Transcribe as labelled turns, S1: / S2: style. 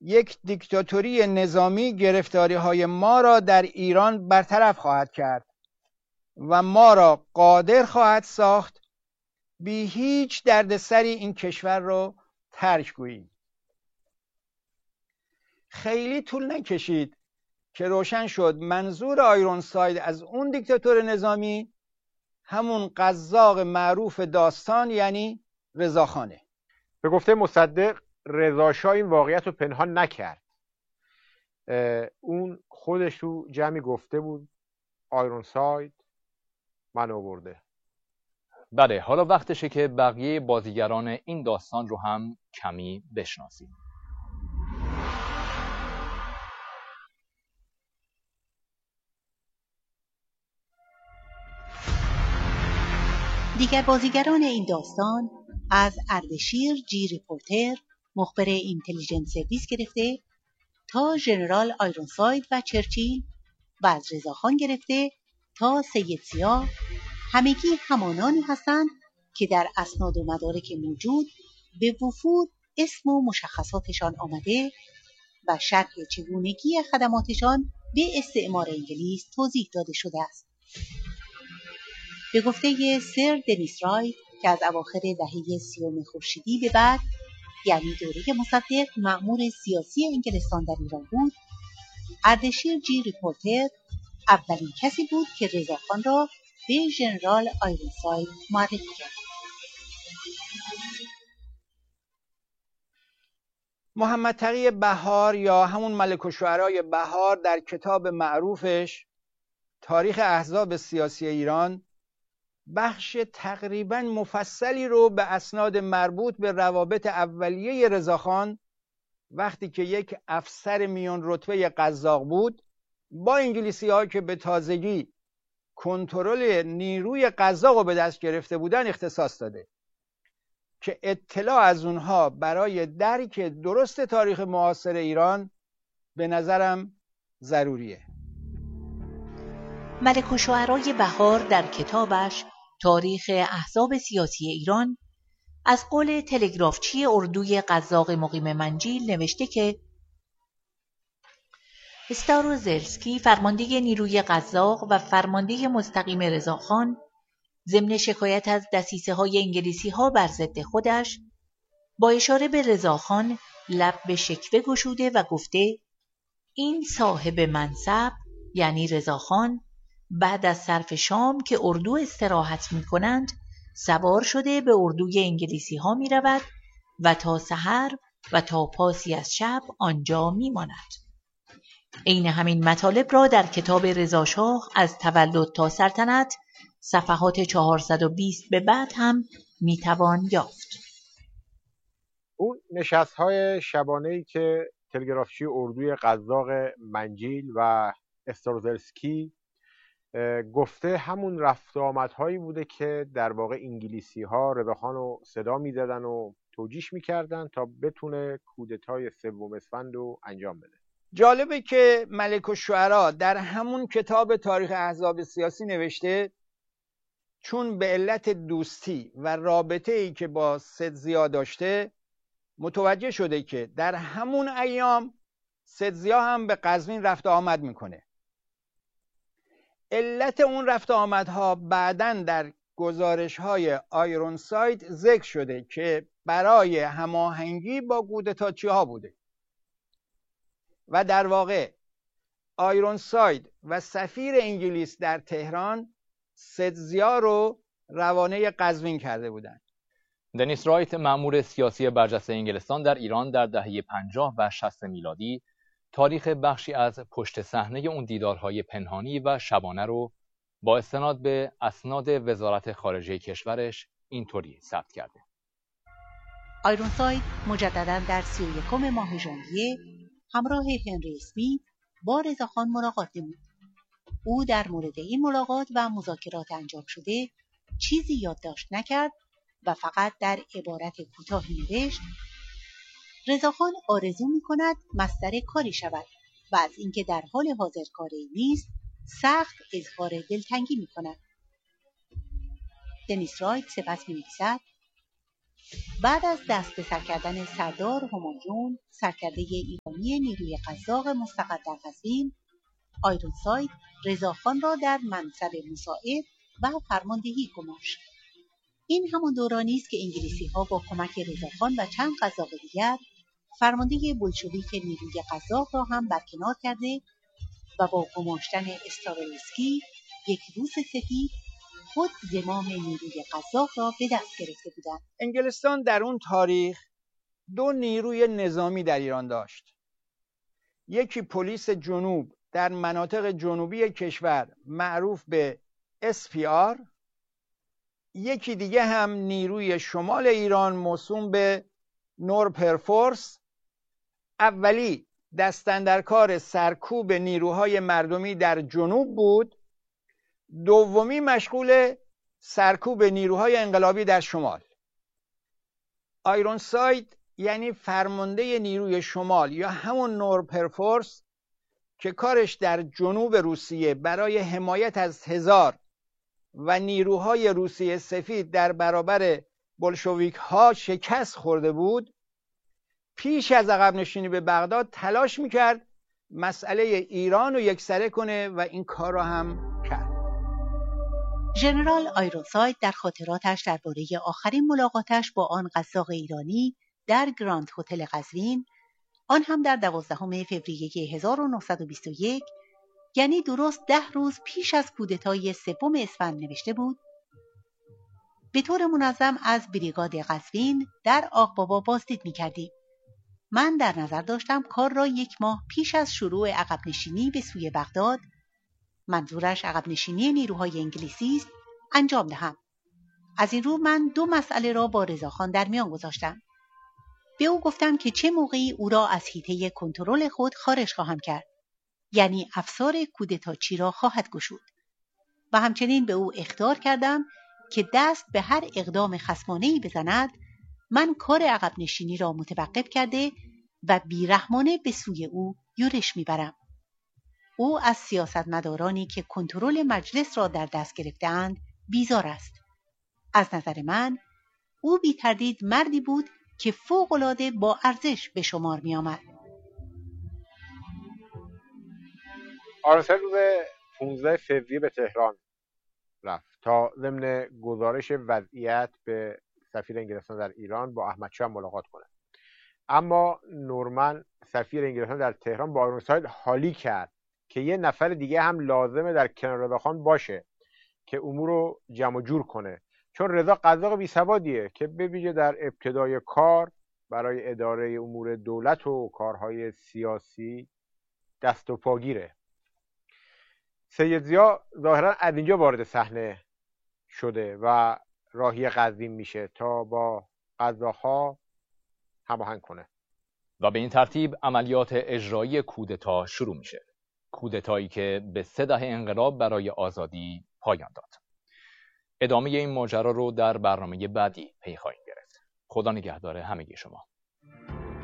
S1: یک دیکتاتوری نظامی گرفتاری‌های ما را در ایران برطرف خواهد کرد و ما را قادر خواهد ساخت بی هیچ دردسری این کشور را ترک گوییم. خیلی طول نکشید که روشن شد منظور آیرونساید از اون دیکتاتور نظامی همون قزاق معروف داستان یعنی رضاخانه.
S2: به گفته مصدق رضاشاه این واقعیت رو پنهان نکرد. اون خودش رو جمعی گفته بود آیرونساید من آورده.
S3: بله، حالا وقتشه که بقیه بازیگران این داستان رو هم کمی بشناسیم.
S4: دیگر بازیگران این داستان از اردشیر جی ریپورتر مخبر اینتلیجنس سرویس گرفته تا ژنرال آیرونساید و چرچیل و از رضاخان گرفته تا سید سیاه همگی همانانی هستند که در اسناد و مدارک موجود به وفور اسم و مشخصاتشان آمده و شرح چگونگی خدماتشان به استعمار انگلیس توضیح داده شده است. به گفته سر دنیس رایت که از اواخر دهه 30 خورشیدی به بعد یعنی دوره مصدق مأمور سیاسی انگلستان در ایران بود، اردشیر جی ریپورتر اولین کسی بود که رضاخان را به ژنرال آیرونساید معرفی کرد.
S1: محمد تقی بهار یا همون ملک الشعرای بهار در کتاب معروفش تاریخ احزاب سیاسی ایران بخش تقریبا مفصلی رو به اسناد مربوط به روابط اولیه رضاخان وقتی که یک افسر میان رتبه قزاق بود با انگلیسی ها که به تازگی کنترل نیروی قزاق رو به دست گرفته بودن اختصاص داده که اطلاع از اونها برای درک درست تاریخ معاصر ایران به نظرم ضروریه.
S4: ملک الشعرای بهار در کتابش تاریخ احزاب سیاسی ایران از قول تلگرافچی اردوی قزاق مقیم منجیل نوشته که استاروزلسکی فرمانده نیروی قزاق و فرمانده مستقیم رضاخان ضمن شکایت از دسیسه‌های انگلیسی‌ها بر ضد خودش با اشاره به رضاخان لب به شکوه گشوده و گفته این صاحب منصب یعنی رضاخان بعد از صرف شام که اردو استراحت می کنند سوار شده به اردوی انگلیسی ها می رود و تا سحر و تا پاسی از شب آنجا می ماند. عین همین مطالب را در کتاب رضاشاه از تولد تا سلطنت صفحات 420 به بعد هم می توان یافت.
S2: اون نشست‌های شبانه‌ای که تلگرافچی اردوی قزاق منجیل و استروزلسکی گفته همون رفت آمدهایی بوده که در واقع انگلیسی‌ها رضاخان رو صدا می‌زدن و توجیش می‌کردن تا بتونه کودتای 3 اسفند رو انجام بده.
S1: جالبه که ملک الشعرا در همون کتاب تاریخ احزاب سیاسی نوشته چون به علت دوستی و رابطه‌ای که با سدزیا داشته متوجه شده که در همون ایام سدزیا هم به قزوین رفت آمد میکنه. علت اون رفت آمدها بعداً در گزارش‌های آیرونساید ذکر شده که برای هماهنگی با کودتاچی‌ها بوده و در واقع آیرونساید و سفیر انگلیس در تهران سدزیا رو روانه قزوین کرده بودند.
S3: دنیس رایت مأمور سیاسی برجسته انگلستان در ایران در دهه 50 و 60 میلادی تاریخ بخشی از پشت صحنه اون دیدارهای پنهانی و شبانه رو با استناد به اسناد وزارت خارجه کشورش اینطوری ثبت کرده.
S4: آیرونساید مجددا در 31 ماه ژانویه همراه هنری اسمیت با رضاخان ملاقات نمود. او در مورد این ملاقات و مذاکرات انجام شده چیزی یادداشت نکرد و فقط در عبارت کوتاهی نوشت رضاخان آرزو می‌کند مصدر کاری شود و از اینکه در حال حاضر کاری نیست سخت اظهار دلتنگی می‌کند. دنیس رایت سپس می‌نویسد بعد از دست به سر کردن سردار همایون، سرکرده ایرانی نیروی قزاق مستقر در قزوین، آیرونساید رضاخان را در منصب مساعد و فرماندهی گماشت. این همان دورانی است که انگلیسی‌ها با کمک رضاخان و چند قزاق دیگر فرماندهی بولشویک نیروی قزاق را هم برکنار کرده و با گماشتن استارولسکی، یک روس سفید، خود زمام نیروی قزاق را به دست گرفته بودند.
S1: انگلستان در اون تاریخ دو نیروی نظامی در ایران داشت. یکی پلیس جنوب در مناطق جنوبی کشور معروف به SPR، یکی دیگه هم نیروی شمال ایران موسوم به نورپرفورس. اولی دستاندرکار سرکوب نیروهای مردمی در جنوب بود، دومی مشغول سرکوب نیروهای انقلابی در شمال. آیرونساید یعنی فرمانده نیروی شمال یا همون نورپرفورس که کارش در جنوب روسیه برای حمایت از تزار و نیروهای روسیه سفید در برابر بولشویک ها شکست خورده بود، پیش از عقب نشینی به بغداد تلاش میکرد مسئله ایران رو یکسره کنه و این کار را هم کرد.
S4: ژنرال آیرونساید در خاطراتش درباره آخرین ملاقاتش با آن قزاق ایرانی در گراند هتل قزوین، آن هم در 12 فوریه 1921، یعنی درست 10 روز پیش از کودتای 3 اسفند نوشته بود: به طور منظم از بریگاد قزوین در آقبابا بازدید می‌کردیم. من در نظر داشتم کار را 1 ماه پیش از شروع عقب نشینی به سوی بغداد، منظورش عقب نشینی نیروهای انگلیسی است، انجام دهم. از این رو من 2 مسئله را با رضاخان در میان گذاشتم. به او گفتم که چه موقعی او را از حیطه کنترل خود خارج خواهم کرد، یعنی افسار کودتاچی را خواهد گشود، و همچنین به او اخطار کردم که دست به هر اقدام خصمانه‌ای بزند، من کار عقب نشینی را متوقف کرده و بیرحمانه به سوی او یورش میبرم. او از سیاستمدارانی که کنترل مجلس را در دست گرفته‌اند بیزار است. از نظر من او بی تردید مردی بود که فوق‌العاده با ارزش به شمار می آمد.
S2: آیرونساید روز 15 فوریه به تهران رفت تا ضمن گزارش وضعیت به سفیر انگلستان در ایران با احمدشاه ملاقات کنه. اما نورمن سفیر انگلستان در تهران با آیرونساید حالی کرد که یه نفر دیگه هم لازمه در کنار رضاخان باشه که امور رو جمع جور کنه، چون رضا قزاق بی‌سوادیه که به ویژه در ابتدای کار برای اداره امور دولت و کارهای سیاسی دست و پاگیره. سید ضیا ظاهرا از اینجا وارد صحنه شده و راهی قزوین میشه تا با قزاق‌ها هماهنگ کنه
S3: و به این ترتیب عملیات اجرایی کودتا شروع میشه. کودتایی که به 3 دهه انقلاب برای آزادی پایان داد. ادامه این ماجرا رو در برنامه بعدی پی خواهیم گرفت. خدا نگهدار همگی شما.